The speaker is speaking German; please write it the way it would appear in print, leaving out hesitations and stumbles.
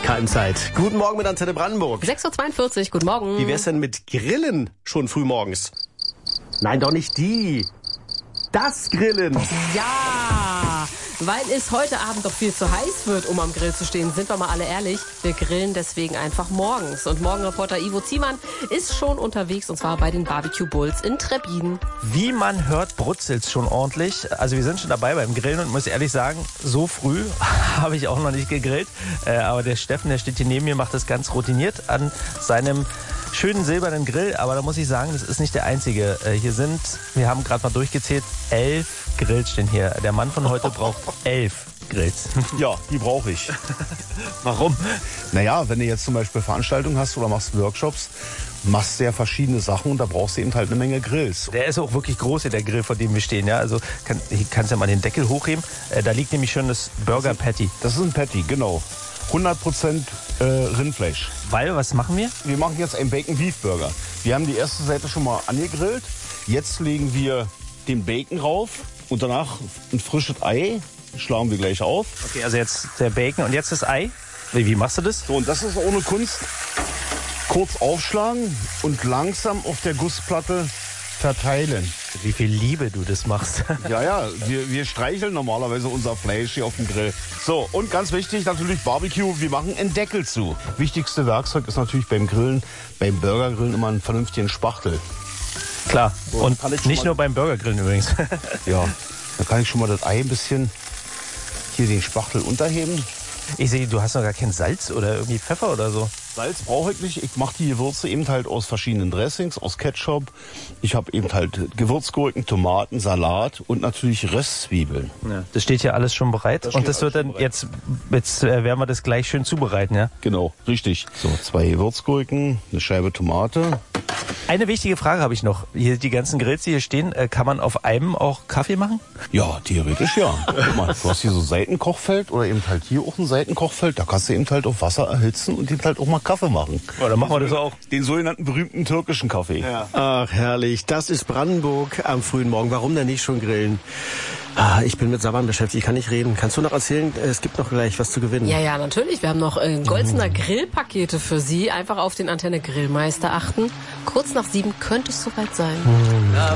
Keimzeit. Guten Morgen mit Antenne Brandenburg. 6.42 Uhr, guten Morgen. Wie wär's denn mit Grillen schon früh morgens? Nein, doch nicht die. Das Grillen. Ja, weil es heute Abend doch viel zu heiß wird, um am Grill zu stehen, sind wir mal alle ehrlich. Wir grillen deswegen einfach morgens. Und Morgenreporter Ivo Ziemann ist schon unterwegs, und zwar bei den Barbecue Bulls in Trebbin. Wie man hört, brutzelt's schon ordentlich. Also wir sind schon dabei beim Grillen und muss ehrlich sagen, so früh habe ich auch noch nicht gegrillt. Aber der Steffen, der steht hier neben mir, macht das ganz routiniert an seinem schönen silbernen Grill. Aber da muss ich sagen, das ist nicht der einzige. Wir haben gerade mal durchgezählt, 11 Grills stehen hier. Der Mann von heute braucht 11 Grills. Ja, die brauche ich. Warum? Naja, wenn du jetzt zum Beispiel Veranstaltungen hast oder machst Workshops, machst du ja verschiedene Sachen und da brauchst du eben halt eine Menge Grills. Der ist auch wirklich groß, der Grill, vor dem wir stehen. Ja? Also kannst ja mal den Deckel hochheben. Da liegt nämlich schon das Burger Patty. Das ist ein Patty, genau. 100% Rindfleisch. Weil, was machen wir? Wir machen jetzt einen Bacon Beef Burger. Wir haben die erste Seite schon mal angegrillt. Jetzt legen wir den Bacon rauf und danach ein frisches Ei. Schlagen wir gleich auf. Okay, also jetzt der Bacon und jetzt das Ei. Wie machst du das? So, und das ist ohne Kunst. Kurz aufschlagen und langsam auf der Gussplatte verteilen. Wie viel Liebe du das machst. Ja, wir streicheln normalerweise unser Fleisch hier auf dem Grill. So, und ganz wichtig natürlich Barbecue, wir machen einen Deckel zu. Wichtigste Werkzeug ist natürlich beim Grillen, beim Burgergrillen immer einen vernünftigen Spachtel. Klar, So, und nicht nur beim Burgergrillen übrigens. Ja, da kann ich schon mal das Ei ein bisschen hier den Spachtel unterheben. Ich sehe, du hast noch gar kein Salz oder irgendwie Pfeffer oder so. Salz brauche ich nicht. Ich mache die Gewürze eben halt aus verschiedenen Dressings, aus Ketchup. Ich habe eben halt Gewürzgurken, Tomaten, Salat und natürlich Röstzwiebeln. Ja. Das steht hier alles schon bereit. Und das wird dann jetzt werden wir das gleich schön zubereiten, ja? Genau, richtig. So, 2 Gewürzgurken, eine Scheibe Tomate. Eine wichtige Frage habe ich noch. Hier die ganzen Grills, die hier stehen, kann man auf einem auch Kaffee machen? Ja, theoretisch ja. Guck mal, du hast hier so Seitenkochfeld oder eben halt hier auch ein Seitenkochfeld. Da kannst du eben halt auf Wasser erhitzen und eben halt auch mal Kaffee machen. Ja, dann machen wir das auch. Den sogenannten berühmten türkischen Kaffee. Ja. Ach, herrlich. Das ist Brandenburg am frühen Morgen. Warum denn nicht schon grillen? Ich bin mit Saban beschäftigt, ich kann nicht reden. Kannst du noch erzählen, es gibt noch gleich was zu gewinnen? Ja, natürlich. Wir haben noch Golzener Grillpakete für Sie. Einfach auf den Antenne Grillmeister achten. Kurz nach 7 könnte es soweit sein.